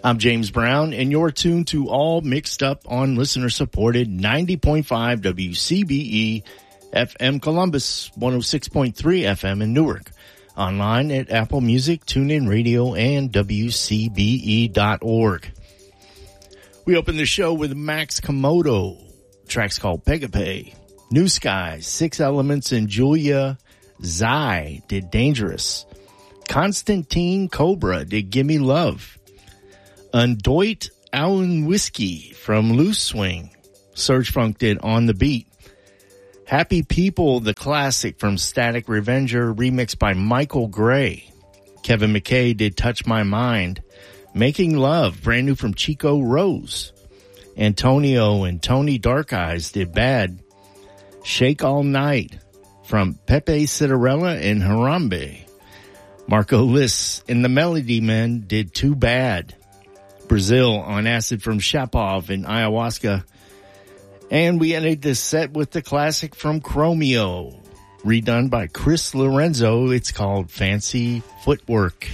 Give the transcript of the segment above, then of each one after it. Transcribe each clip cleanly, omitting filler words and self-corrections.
I'm James Brown, and you're tuned to All Mixed Up on listener-supported 90.5 WCBE FM Columbus, 106.3 FM in Newark. Online at Apple Music, TuneIn Radio, and WCBE.org. We open the show with Max Komodo. Track's called Pegape. New Skies, Six Elements, and Julia Zai did Dangerous. Constantine Cobra did Gimme Love. Undoit Allen Whiskey from Loose Swing. Serge Funk did On the Beat. Happy People, the classic from Static Revenger, remixed by Michael Gray. Kevin McKay did Touch My Mind. Making Love, brand new from Chico Rose. Antonio and Tony Dark Eyes did Bad. Shake All Night from Pepe Citarella and Harambe. Marco Liss and the Melody Men did Too Bad. Brazil on Acid from Shapov and Ayahuasca. And we ended this set with the classic from Chromeo, redone by Chris Lorenzo. It's called Fancy Footwork.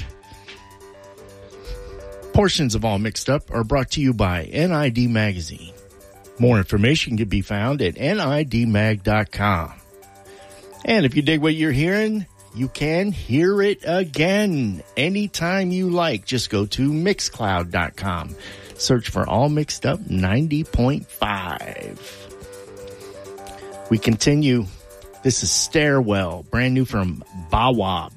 Portions of All Mixed Up are brought to you by NID Magazine. More information can be found at nidmag.com. And if you dig what you're hearing, you can hear it again anytime you like. Just go to Mixcloud.com. Search for All Mixed Up 90.5. We continue. This is Stairwell, brand new from Bawab.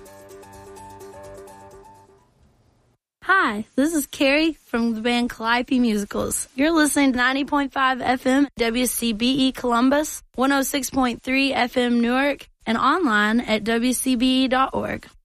Hi, this is Carrie from the band Calliope Musicals. You're listening to 90.5 FM WCBE Columbus, 106.3 FM Newark, and online at WCBE.org.